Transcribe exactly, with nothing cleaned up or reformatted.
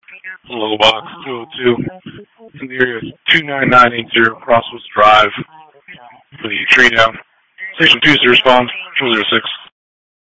Hello, box two oh two. In the area two nine nine eight zero Crosswoods Drive for the tree down. Station two to respond, four zero six.